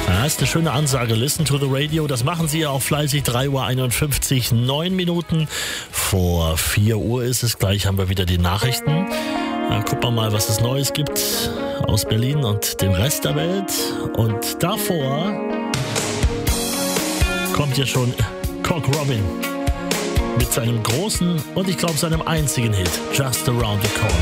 Ja, ist eine schöne Ansage. Listen to the radio. Das machen Sie ja auch fleißig. 3:51 Uhr, 9 Minuten vor 4 Uhr ist es. Gleich haben wir wieder die Nachrichten. Gucken wir mal, was es Neues gibt aus Berlin und dem Rest der Welt. Und davor kommt ja schon Cock Robin mit seinem großen und ich glaube seinem einzigen Hit, Just Around the Corner.